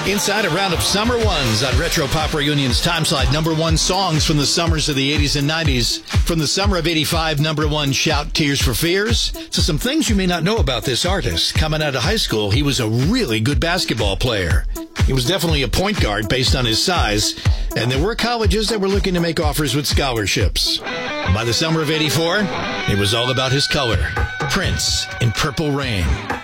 Inside a round of summer ones on Retro Pop Reunion's Time Slide. Number one songs from the summers of the 80s and 90s. From the summer of 85, number one, Shout Tears for Fears. So some things you may not know about this artist. Coming out of high school, he was a really good basketball player. He was definitely a point guard based on his size. And there were colleges that were looking to make offers with scholarships. By the summer of 84, it was all about his color. Prince in Purple Rain.